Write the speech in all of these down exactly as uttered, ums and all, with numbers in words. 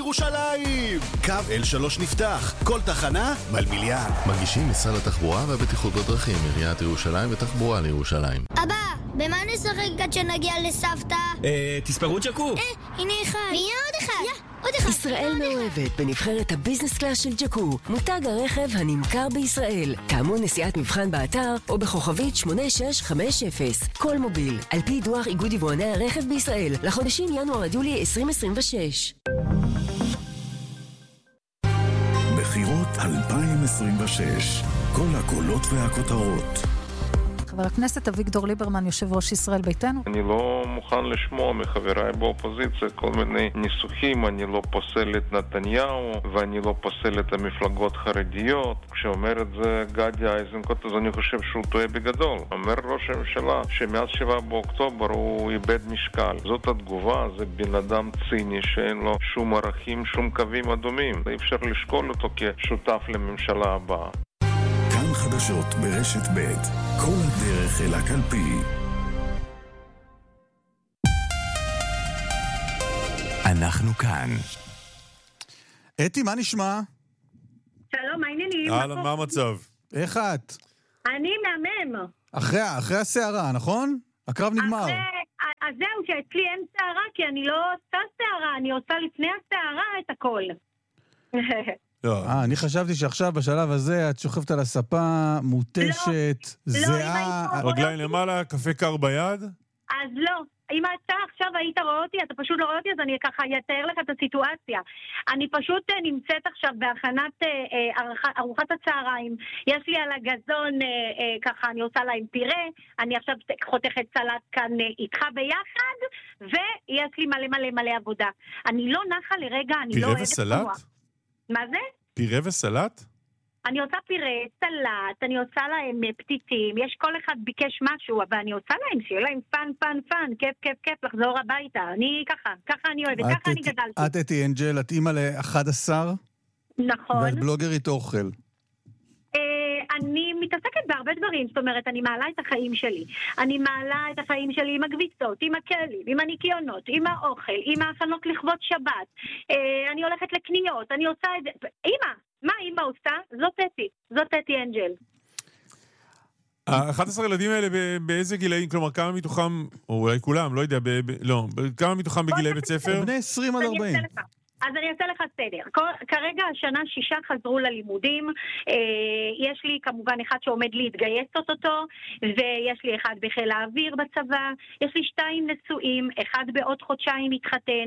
לירושלים! קו אל שלוש נפתח, כל תחנה מלמיליאן. מגישים משרד התחבורה והבטיחות בדרכים, עיריית ירושלים ותחבורה לירושלים. אבא, במה נשחק עד שנגיע לסבתא? אה, תספרו ג'קו. אה, הנה אחד. והנה עוד אחד. יא, עוד אחד. ישראל מאוהבת בנבחרת הביזנס קלאס של ג'קו, מותג הרכב הנמכר בישראל. תאמו נסיעת מבחן באתר או בכוכבית שמונה שש חמש אפס. כל מוביל, על פי דוח איגוד יבואני הרכב בישראל, לחודשים ינואר עד יולי עשרים עשרים ושש. בחירות אלפיים עשרים ושש, כל הקולות והכותרות. חבר הכנסת אביגדור ליברמן, יושב ראש ישראל ביתנו. אני לא מוכן לשמוע מחבריי באופוזיציה כל מיני ניסוחים. אני לא פוסל את נתניהו ואני לא פוסל את המפלגות חרדיות. כשאומר את זה גדי איזנקוט, אז אני חושב שהוא טועה בגדול. אומר ראש הממשלה שמאז שבעה באוקטובר הוא איבד משקל. זאת התגובה, זה בן אדם ציני שאין לו שום ערכים, שום קווים אדומים. אי אפשר לשקול אותו כשותף לממשלה הבאה. חדשות ברשת ב', כל הדרך אל הקלפי. אנחנו כאן. אתי, מה נשמע? שלום, מה העניינים? אהלן, מה המצב? איך את? אני מהמם. אחרי, אחרי הסערה, נכון? הקרב נגמר. אחרי, אז זהו, שאצלי אין סערה, כי אני לא עושה סערה, אני עושה לפני הסערה את הכל. אה, אני חשבתי שעכשיו בשלב הזה את שוכבת על הספה, מוטשת, זהה, רגליים למעלה, קפה קר ביד? אז לא, אם אתה עכשיו היית רואה אותי, אתה פשוט לא רואה אותי, אז אני ככה אתאר לך את הסיטואציה. אני פשוט נמצאת עכשיו בהכנת ארוחת הצהריים, יש לי על הגזון, ככה אני עושה להם פירה, אני עכשיו חותכת סלט כאן איתך ביחד, ויש לי מלא מלא מלא עבודה. אני לא נחה לרגע, אני לא אוהבת תנועה. מה זה? פירה וסלט? אני עושה פירה, סלט, אני עושה להם פתיתים, יש כל אחד ביקש משהו, אבל אני עושה להם, שיהיה להם פן, פן, פן, כיף, כיף, כיף, לחזור הביתה. אני ככה, ככה אני אוהבת, ככה אני גדלתי. את אתי אנג'ל, את אימא ל-אחד עשר? נכון. ואת בלוגרית אוכל. אני מתעסקת בהרבה דברים, זאת אומרת, אני מעלה את החיים שלי. אני מעלה את החיים שלי עם הגביצות, עם הכלים, עם הניקיונות, עם האוכל, עם ההכנות לכבוד שבת. אה, אני הולכת לקניות, אני עושה את זה. אמא, מה אמא עושה? זאת אתי, זאת אתי אנג'ל. ה-אחד עשר ילדים האלה באיזה גילאים, כלומר כמה מתוכם, או אולי כולם, לא יודע, לא, כמה מתוכם בגילאי בית ספר? בני עשרים עד ארבעים. אז אני אעשה לך סדר. כרגע השנה שישה חזרו ללימודים, יש לי כמובן אחד שעומד להתגייס אותו, ויש לי אחד בחיל האוויר בצבא, יש לי שתיים נשואים, אחד בעוד חודשיים מתחתן,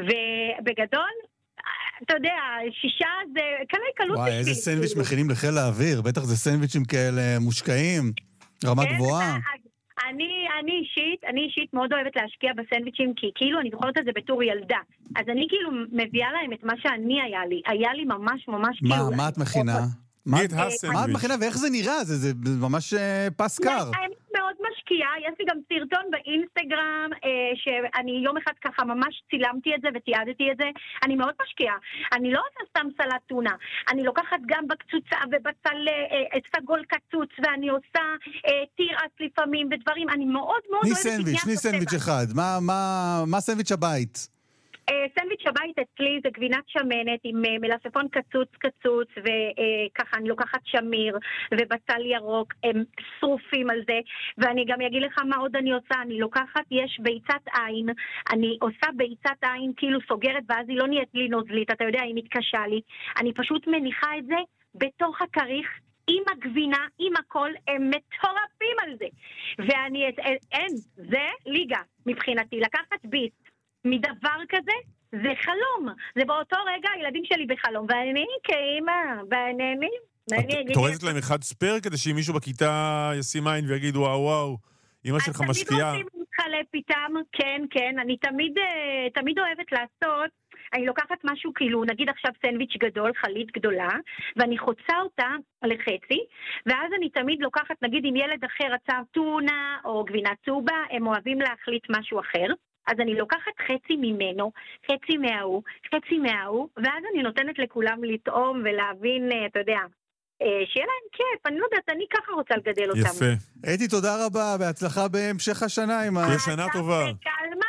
ובגדול, אתה יודע, שישה זה קלי קלות. וואי, איזה סנדוויץ' מכינים לחיל האוויר, בטח זה סנדוויצ'ים כאלה מושקעים, רמה גבוהה. אני, אני אישית, אני אישית מאוד אוהבת להשקיע בסנדוויצ'ים, כי כאילו אני זוכרת את זה בתור ילדה. אז אני כאילו מביאה להם את מה שאני היה לי. היה לי ממש ממש מה, כאילו... מה את מכינה? מה את מכינה ואיך זה נראה? זה, זה ממש פס קר. אני מאוד משקיעה, יש לי גם סרטון באינסטגרם, שאני יום אחד ככה ממש צילמתי את זה ותיעדתי את זה. אני מאוד משקיעה. אני לא עושה סתם סלט טונה. אני לוקחת גם בקצוצה ובצל סגול קצוץ, ואני עושה תירס לפעמים ודברים. אני מאוד מאוד אוהבת... תני סנדוויץ', תני סנדוויץ' אחד. מה, מה, מה סנדוויץ' הבית? סנדוויץ' הבית אצלי זה גבינת שמנת עם מלפפון קצוץ קצוץ, וככה אני לוקחת שמיר ובצל ירוק, הם שרופים על זה. ואני גם אגיד לך מה עוד אני עושה, אני לוקחת, יש ביצת עין, אני עושה ביצת עין כאילו סוגרת, ואז היא לא נהיית לי נוזלית, אתה יודע, היא מתקשה לי. אני פשוט מניחה את זה בתוך הכריך, עם הגבינה, עם הכל, הם מטורפים על זה. ואני, אין, זה ליגה מבחינתי, לקחת ביס מדבר כזה, זה חלום. זה באותו רגע, הילדים שלי בחלום. ואני כאמא, בעניינים. את תורדת להם אחד ספר כדי שאם מישהו בכיתה ישים עין ויגיד וואו וואו, אמא שלך משקיעה. אז תמיד רוצים להתחלף איתם, כן, כן. אני תמיד, תמיד אוהבת לעשות, אני לוקחת משהו כאילו, נגיד עכשיו סנדוויץ' גדול, חלית גדולה, ואני חוצה אותה לחצי, ואז אני תמיד לוקחת, נגיד אם ילד אחר רצה טונה או גבינה צהובה, הם אוהבים להחליט משהו אחר. אז אני לוקחת חצי ממנו, חצי מההוא, חצי מההוא, ואז אני נותנת לכולם לטעום ולהבין, אתה יודע, שיהיה להם כיף. אני לא יודעת, אני ככה רוצה לגדל אותם. יפה. אתי, תודה רבה, בהצלחה בהמשך השנה. תהיה שנה טובה. קלמן,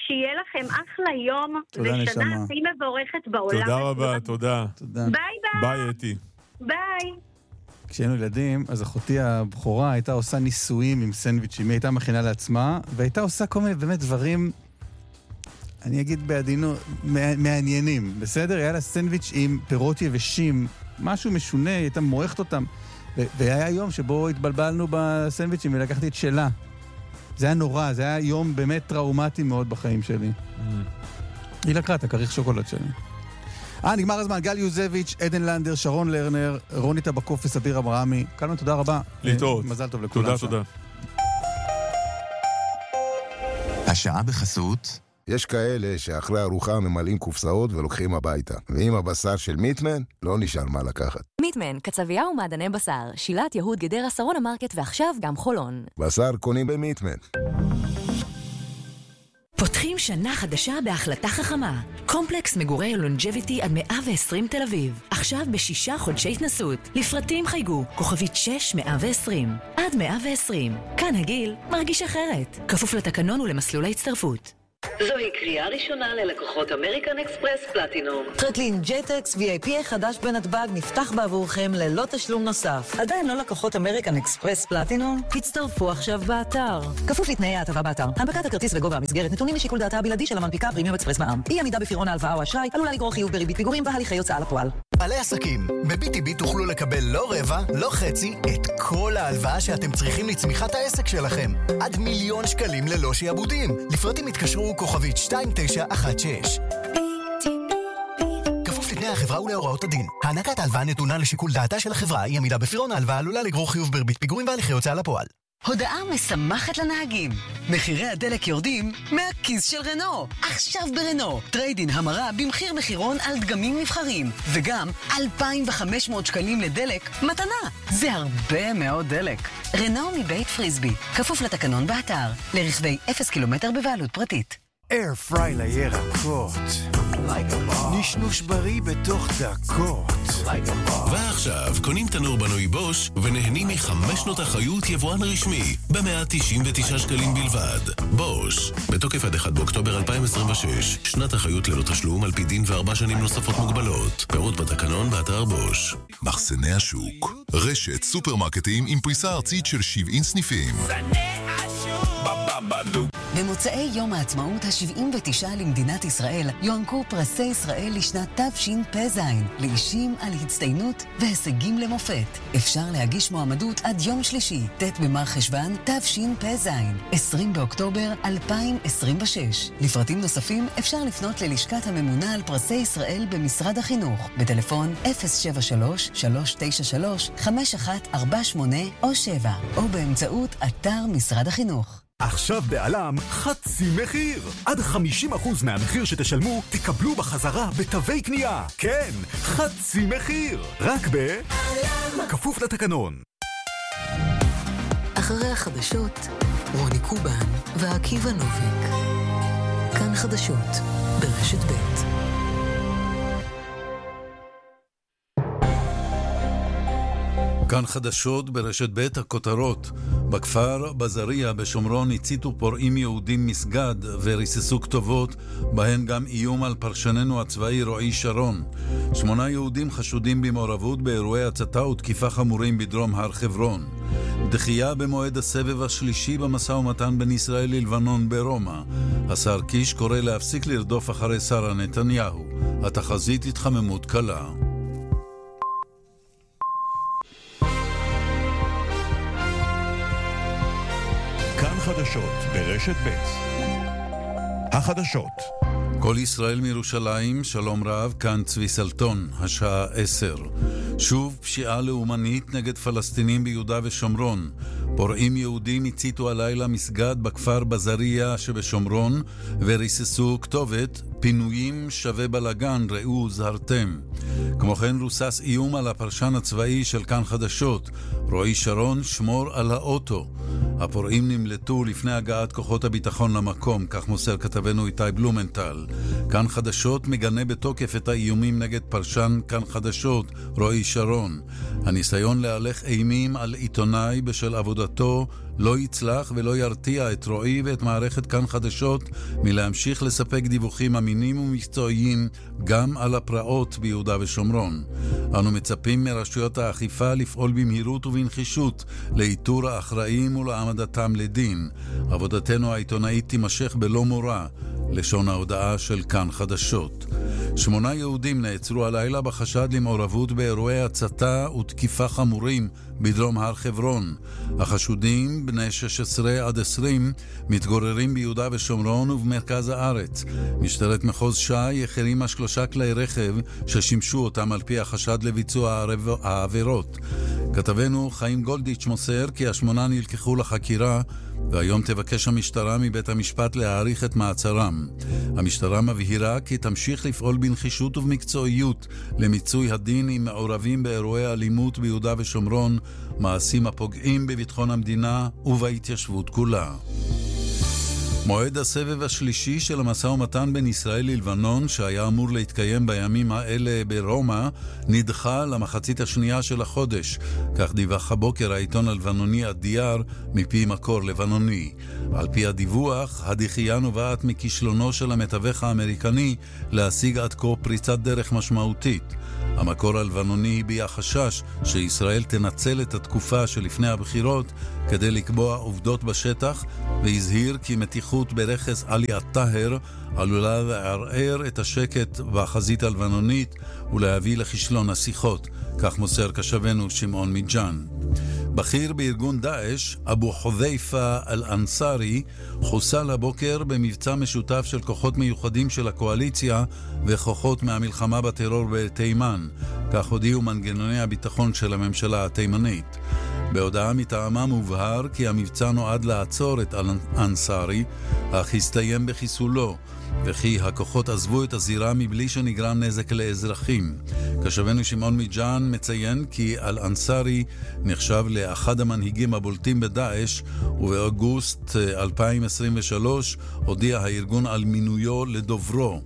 שיהיה לכם אחלה יום, ושנה הכי מבורכת בעולם. תודה רבה, תודה. ביי ביי. ביי, אתי. ביי. כשהיינו ילדים, אז אחותי הבכורה הייתה עושה ניסויים עם סנדוויצ'ים, היא הייתה מכינה לעצמה, והייתה עושה כל מיני באמת דברים, אני אגיד בעדינות, מעניינים, בסדר? היה לה סנדוויץ' עם פירות יבשים, משהו משונה, היא הייתה מועכת אותם, והיה יום שבו התבלבלנו בסנדוויצ'ים ולקחתי את שלה. זה היה נורא, זה היה יום באמת טראומטי מאוד בחיים שלי. היא לקחה את הכריך שוקולד שלי. אה, נגמר הזמן. גל יוזביץ', עדן לנדר, שרון לרנר, רוני טבקוף וספיר אברהמי. קלמן, תודה רבה. להתראות. מזל טוב לכולם. תודה, תודה. השעה בחסות. יש כאלה שאחרי ארוחה ממלאים קופסאות ולוקחים הביתה. ועם הבשר של מיטמן, לא נשאר מה לקחת. מיטמן, קצבייה ומעדני בשר. שילת יהוד גדרה שרון המרקט ועכשיו גם חולון. בשר קונים במיטמן. פותחים שנה חדשה בהחלטה חכמה. קומפלקס מגורי לונג'ביטי עד מאה ועשרים תל אביב. עכשיו בשישה חודשי התנסות. לפרטים חייגו, כוכבית שש מאה ועשרים. עד מאה ועשרים. כאן הגיל מרגיש אחרת. כפוף לתקנון ולמסלול ההצטרפות. זוהי קריאה ראשונה ללקוחות אמריקן אקספרס פלטינום. טרקלין ג'טקס וי איי פי החדש בנתב"ג נפתח בעבורכם ללא תשלום נוסף. עדיין לא לקוחות אמריקן אקספרס פלטינום? הצטרפו עכשיו באתר. כפוף לתנאי ההטבה באתר. הנפקת הכרטיס וגובה המסגרת נתונים לשיקול דעתה הבלעדי של המנפיקה פרימיום אקספרס מע"מ. אי עמידה בפירעון ההלוואה או אשראי עלולה לגרור חיוב בריבית פיגורים והליכי הוצאה לפועל. בעלי עסקים, ב-בי טי בי תוכלו לקבל לא רבע, לא חצי, את כל ההלוואה שאתם צריכים לצמיחת העסק שלכם. עד מיליון שקלים ללא שיעבודים. לפרטים התקשרו כוכבית שתיים תשע אחת שש. כפוף לתנאי החברה ולהוראות הדין. הענקת ההלוואה נתונה לשיקול דעתה של החברה. אי עמידה בפירעון ההלוואה עלולה לגרור חיוב בריבית פיגורים והליכי הוצאה לפועל. הודעה משמחת לנהגים. מחירי הדלק יורדים מהכיס של רנו. עכשיו ברנו. טריידין המרה במחיר מחירון על דגמים נבחרים. וגם אלפיים וחמש מאות שקלים לדלק מתנה. זה הרבה מאוד דלק. רנו מבית פריסבי. כפוף לתקנון באתר. לרכבי אפס קילומטר בבעלות פרטית. אייר פריי לירקות. נשנוש בריא בתוך דקות. ועכשיו קונים תנור בנוי בוש ונהנים מחמש שנות אחריות יבואן רשמי ב-מאה תשעים ותשעה שקלים בלבד. בוש, בתוקף עד אחד באוקטובר אלפיים עשרים ושש. שנת אחריות ללא תשלום על פי דין וארבע שנים נוספות מוגבלות. פירוט בתקנון באתר בוש. מחסני השוק, רשת סופרמרקטים עם פריסה ארצית של שבעים סניפים. במוצאי יום העצמאות ה-שבעים ותשע למדינת ישראל יוענקו פרסי ישראל לשנת תשפ"ז לאישים על הצטיינות והישגים למופת. אפשר להגיש מועמדות עד יום שלישי, ט' במר חשוון תשפ"ז, עשרים באוקטובר אלפיים עשרים ושש. לפרטים נוספים אפשר לפנות ללשכת הממונה על פרסי ישראל במשרד החינוך בטלפון אפס שבע שלוש שלוש תשע שלוש חמש אחת ארבע שמונה או שבע או באמצעות אתר משרד החינוך. עכשיו בעלם חצי מחיר. עד חמישים אחוז מהמחיר שתשלמו תקבלו בחזרה בתווי קנייה. כן, חצי מחיר. רק ב... כפוף לתקנון. אחרי החדשות, רוני קובן ועקיבא נוביק. כאן חדשות ברשת ב'. כאן חדשות ברשת ב' הכותרות. בכפר בזריה בשומרון הציתו פורעים יהודים מסגד וריססו כתובות, בהן גם איום על פרשננו הצבאי רועי שרון. שמונה יהודים חשודים במעורבות באירועי הצתה ותקיפה חמורים בדרום הר חברון. דחייה במועד הסבב השלישי במשא ומתן בין ישראל ללבנון ברומא. השר קיש קורא להפסיק לרדוף אחרי שרה נתניהו. התחזית התחממות קלה. כאן חדשות ברשת ב'. החדשות. כל ישראל מירושלים, שלום רב, כאן צבי סלטון, השעה עשר. שוב פשיעה לאומנית נגד פלסטינים ביהודה ושומרון. פורעים יהודים הציתו הלילה מסגד בכפר בזריה שבשומרון וריססו כתובת פינויים שווה בלגן, ראו זהרתם. כמו כן רוסס איום על הפרשן הצבאי של כאן חדשות, רועי שרון, שמור על האוטו. הפורעים נמלטו לפני הגעת כוחות הביטחון למקום, כך מוסר כתבנו איתי בלומנטל. כאן חדשות מגנה בתוקף את האיומים נגד פרשן כאן חדשות, רועי שרון. הניסיון להלך אימים על עיתונאי בשל עבודתו לא יצלח ולא ירתיע את רועי ואת מערכת כאן חדשות מלהמשיך לספק דיווחים אמינים ומקצועיים גם על הפרעות ביהודה ושומרון. אנו מצפים מרשויות האכיפה לפעול במהירות ובנחישות לאיתור האחראים ולהעמדתם לדין. עבודתנו העיתונאית תימשך בלא מורא, לשון ההודעה של כאן חדשות. שמונה יהודים נעצרו הלילה בחשד למעורבות באירועי הצתה ותקיפה חמורים בדרום הר חברון. החשודים, בני שש עשרה עד עשרים, מתגוררים ביהודה ושומרון ובמרכז הארץ. משטרת מחוז ש"י החרימה שלושה כלי רכב ששימשו אותם על פי החשד לביצוע העבירות. כתבנו חיים גולדיץ' מוסר כי השמונה נלקחו לחקירה, והיום תבקש המשטרה מבית המשפט להאריך את מעצרם. המשטרה מבהירה כי תמשיך לפעול בנחישות ובמקצועיות למיצוי הדין עם מעורבים באירועי אלימות ביהודה ושומרון, מעשים הפוגעים בביטחון המדינה ובהתיישבות כולה. מועד הסבב השלישי של המשא ומתן בין ישראל ללבנון, שהיה אמור להתקיים בימים האלה ברומא, נדחה למחצית השנייה של החודש. כך דיווח הבוקר העיתון הלבנוני הדייר מפי מקור לבנוני. על פי הדיווח, הדחייה נובעת מכישלונו של המתווך האמריקני להשיג עד כה פריצת דרך משמעותית. המקור הלבנוני הביע חשש שישראל תנצל את התקופה שלפני הבחירות כדי לקבוע עובדות בשטח, והזהיר כי מתיחות ברכס עלי הטהר עלולה לערער את השקט בחזית הלבנונית ולהביא לכישלון השיחות, כך מוסר קשבנו שמעון מיג'אן. בכיר בארגון דאעש, אבו חודייפה אל-אנסארי, חוסל הבוקר במבצע משותף של כוחות מיוחדים של הקואליציה וכוחות מהמלחמה בטרור בתימן. כך הודיעו מנגנוני הביטחון של הממשלה התימנית. בהודעה מטעמה מובהר כי המבצע נועד לעצור את אל-אנסארי, אך הסתיים בחיסולו, וכי הכוחות עזבו את הזירה מבלי שנגרם נזק לאזרחים. קשבנו שמעון מיג'אן מציין כי אל-אנסארי נחשב לאחד המנהיגים הבולטים בדאעש, ובאוגוסט אלפיים עשרים ושלוש הודיע הארגון על מינויו לדוברו.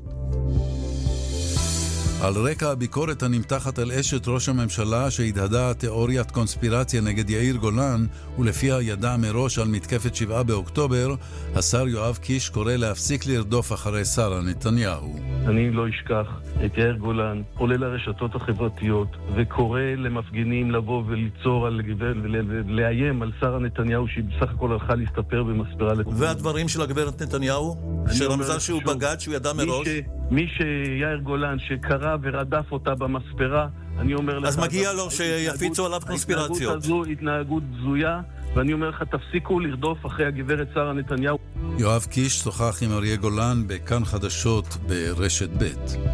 על רקע הביקורת הנמתחת על אשת ראש הממשלה שהתהדה תיאוריית קונספירציה נגד יאיר גולן ולפיה ידע מראש על מתקפת שבעה באוקטובר, השר יואב קיש קורא להפסיק לרדוף אחרי שרה נתניהו. אני לא אשכח את יאיר גולן עולה לרשתות החברתיות וקורא למפגינים לבוא וליצור על גברת ולאיים על שרה נתניהו שהיא בסך הכל הלכה להסתפר במספרה. והדברים של הגברת נתניהו שרמזה שהוא בגד שהוא ידע מראש? מי שיאיר גולן שקרא ורדף אותה במספרה, אני אומר לך... אז מגיע לו שיפיצו עליו קונספירציות. ההתנהגות הזו התנהגות בזויה, ואני אומר לך, תפסיקו לרדוף אחרי הגברת שרה נתניהו. יואב קיש שוחח עם אריה גולן בכאן חדשות ברשת ב'.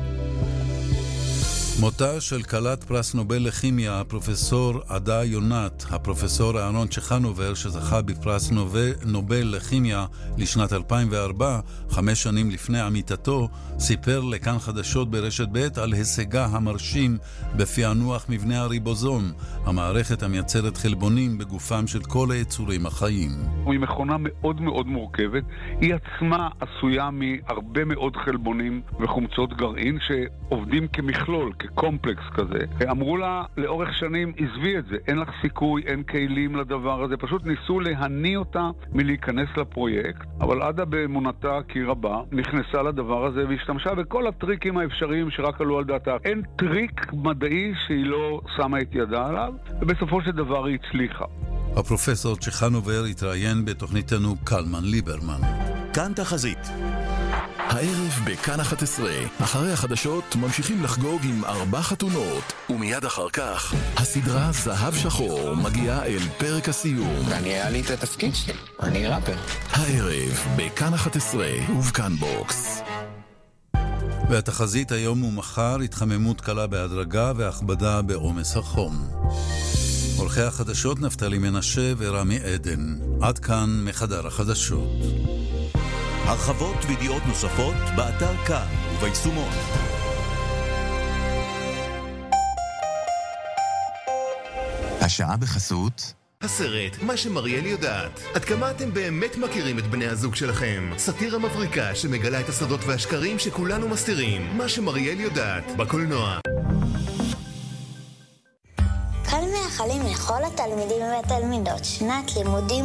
מותה של כלת פרס נובל לכימיה, הפרופסור עדה יונת, הפרופסור אהרון צ'חנובר, שזכה בפרס נובל, נובל לכימיה לשנת אלפיים וארבע, חמש שנים לפני עמיתתו, סיפר לכאן חדשות ברשת ב' על הישגה המרשים בפענוח מבנה הריבוזום, המערכת המייצרת חלבונים בגופם של כל היצורים החיים. היא מכונה מאוד מאוד מורכבת, היא עצמה עשויה מהרבה מאוד חלבונים וחומצות גרעין שעובדים כמכלול, קומפלקס כזה. אמרו לה לאורך שנים, עזבי את זה, אין לך סיכוי, אין כלים לדבר הזה, פשוט ניסו להניע אותה מלהיכנס לפרויקט, אבל עדה באמונתה כי רבה נכנסה לדבר הזה והשתמשה בכל הטריקים האפשריים שרק עלו על דעתה. אין טריק מדעי שהיא לא שמה את ידה עליו, ובסופו של דבר היא הצליחה. הפרופסור צ'חנובר התראיין בתוכניתנו קלמן ליברמן. כאן תחזית. הערב בכאן אחת עשרה, אחרי החדשות ממשיכים לחגוג עם ארבע חתונות, ומיד אחר כך הסדרה זהב שחור מגיעה אל פרק הסיום. אני היה לי את התפקיד שלי, אני ראפר. הערב בכאן אחת עשרה ובכאן בוקס. והתחזית היום ומחר התחממות קלה בהדרגה והכבדה בעומס החום. עורכי החדשות נפתלי מנשה ורמי עדן. עד כאן מחדר החדשות. הרחבות וידיעות נוספות באתר כאן וביישומון. השעה בחסות הסרט מה שמריאל יודעת. עד כמה אתם באמת מכירים את בני הזוג שלכם? סאטירה מבריקה שמגלה את הסודות והשקרים שכולנו מסתירים. מה שמריאל יודעת בקולנוע. כאן מאחלים לכל התלמידים והתלמידות שנת לימודים